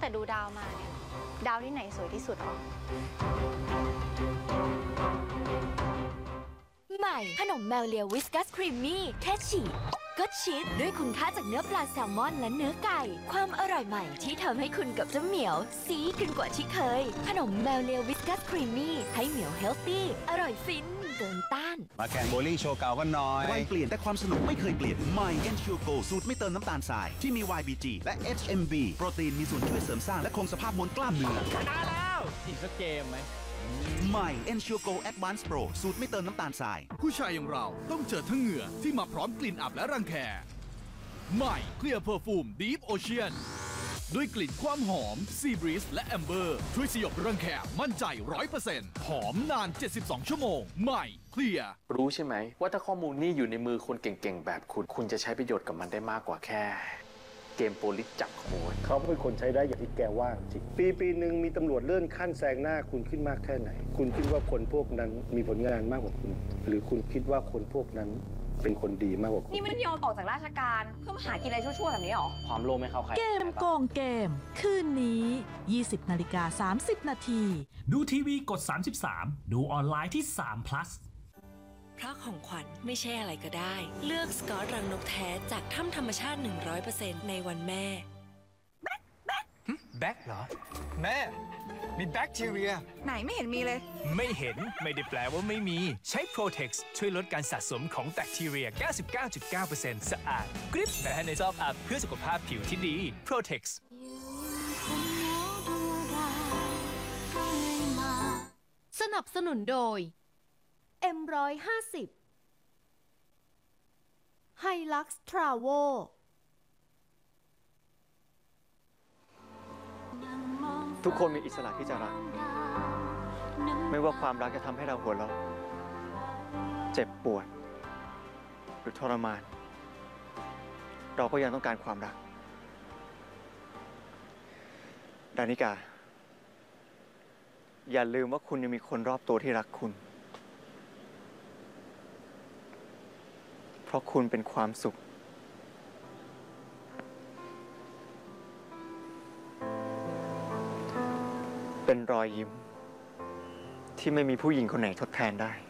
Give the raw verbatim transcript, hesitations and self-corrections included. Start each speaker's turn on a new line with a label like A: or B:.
A: แต่ดูดาวมาเนี่ยดาวที่ไหนสวยที่สุดหรอ
B: ใหม่ขนมแมวเลียวิสกัสครีมมี่แค่ฉีดก็ชีสด้วยคุณค่าจากเนื้อปลาแซลมอนและเนื้อไก่ความอร่อยใหม่ที่ทำให้คุณกับเจ้าเหมียวซีกันกว่าที่เคยขนมแมวเลียวิสกัสครีมมี่ให้เหมียวเฮลตี้อร่อยฟินเกินต้าน
C: มาแข่งโบลิ่งโชว์เก่ากันหน่อย
D: วัยเปลี่ยนแต่ความสนุกไม่เคยเปลี่ยนใหม่ Ensure Go สูตรไม่เติมน้ำตาลทรายที่มี วาย บี จี และ เอช เอ็ม บี โปรตีนมีส่วนช่วยเสริมสร้างและคงสภาพมวลกล้ามเนื้อ
E: ชนะแล้วอีกสักเกมไหม
D: ใหม่ Ensure Go Advanced Pro สูตรไม่เติมน้ำตาลทราย
F: ผู้ชายอย่างเราต้องเจอทั้งเหงื่อที่มาพร้อมกลิ่นอับและรังแคใหม่ Clear Perfume Deep Ocean ด้วยกลิ่นความหอม Sea Breeze และ Amber ช่วยสยบรังแคมั่นใจ ร้อยเปอร์เซ็นต์ หอมนาน เจ็ดสิบสอง ชั่วโมงใหม่ Clear
E: รู้ใช่ไหมว่าถ้าข้อมูลนี้อยู่ในมือคนเก่งๆแบบคุณคุณจะใช้ประโยชน์กับมันได้มากกว่าแค่เกมโปลิสจับขโมย
G: เขาเป็นคนใช้ได้อย่างที่แกว่าจริงปีปีหนึ่งมีตำรวจเลื่อนขั้นแซงหน้าคุณขึ้นมากแค่ไหนคุณคิดว่าคนพวกนั้นมีผลงานมากกว่าคุณหรือคุณคิดว่าคนพวกนั้นเป็นคนดีมากกว่าคุณ
H: นี่มันยอมออกจากราชการเพื่อมาหากินอะไรชั่วๆแบบนี้หรอ
E: ความโลภไม่เข้าใคร
I: เกมโกงเกมคืนนี้ ยี่สิบนาฬิกาสามสิบนาที
J: ดูทีวีกดสามสิบสามดูออนไลน์ที่สาม plus
B: เพราะของขวัญไม่ใช่อะไรก็ได้เลือกสกอตรังนกแท้จากถ้ำธรรมชาติ หนึ่งร้อยเปอร์เซ็นต์ ในวันแม่
K: แบคเหรอแม่มีแบคทีเรีย
H: ไหนไม่เห็นมีเลย
K: ไม่เห็นไม่ได้แปลว่าไม่มีใช้ Protex ช่วยลดการสะสมของแบคทีเรีย เก้าสิบเก้าจุดเก้าเปอร์เซ็นต์ สะอาดกริบแต่ในซอฟต์อัพเพื่อสุขภาพผิวที่ดี Protex
B: สนับสนุนโดย เอ็ม หนึ่งร้อยห้าสิบ Hilux Travo
L: ทุกคนมีอิสระที่จะรักไม่ว่าความรักจะทำให้เราหัวเราะเจ็บปวดหรือทรมานเราก็ยังต้องการความรักดานิกาอย่าลืมว่าคุณยังมีคนรอบตัวที่รักคุณเพราะคุณเป็นความสุขเป็นรอยยิ้มที่ไม่มีผู้หญิงคนไหนทดแทนได้